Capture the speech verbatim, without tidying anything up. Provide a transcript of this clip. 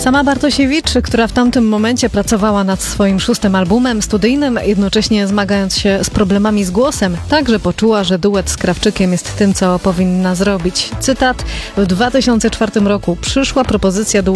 Sama Bartosiewicz, która w tamtym momencie pracowała nad swoim szóstym albumem studyjnym, jednocześnie zmagając się z problemami z głosem, także poczuła, że duet z Krawczykiem jest tym, co powinna zrobić. Cytat: w dwa tysiące czwartym roku przyszła propozycja duetu